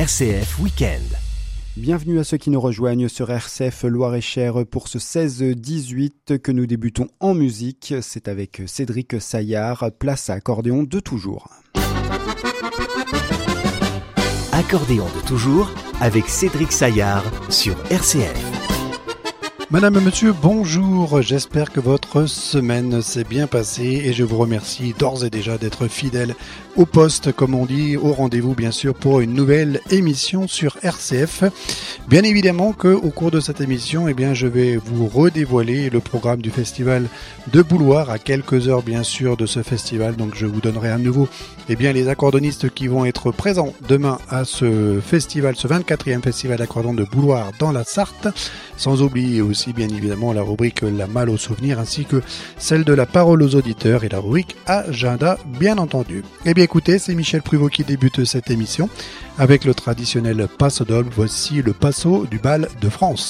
RCF Week-end. Bienvenue à ceux qui nous rejoignent sur RCF Loir-et-Cher pour ce 16-18 que nous débutons en musique. C'est avec Cédric Saillard, place à accordéon de toujours. Accordéon de toujours avec Cédric Saillard sur RCF. Madame, monsieur, bonjour. J'espère que votre semaine s'est bien passée et je vous remercie d'ores et déjà d'être fidèle au poste, comme on dit, au rendez-vous bien sûr pour une nouvelle émission sur RCF. Bien évidemment qu'au cours de cette émission, je vais vous redévoiler le programme du festival de Bouloir à quelques heures bien sûr de ce festival. Donc je vous donnerai à nouveau les accordonnistes qui vont être présents demain à ce festival, ce 24e festival d'accordéon de Bouloir dans la Sarthe, sans oublier aussi bien évidemment la rubrique La Malle aux souvenirs ainsi que celle de la parole aux auditeurs et la rubrique Agenda bien entendu. Écoutez, c'est Michel Pruvot qui débute cette émission avec le traditionnel passo doble. Voici le passo du bal de France.